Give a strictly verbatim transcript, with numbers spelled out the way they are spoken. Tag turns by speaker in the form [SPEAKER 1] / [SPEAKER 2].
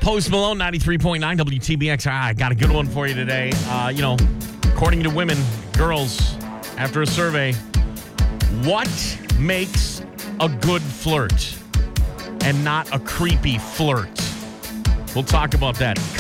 [SPEAKER 1] Post Malone, ninety-three point nine W T B X. Ah, I got a good one for you today. Uh, you know, according to women, girls, after a survey, what makes a good flirt and not a creepy flirt? We'll talk about that.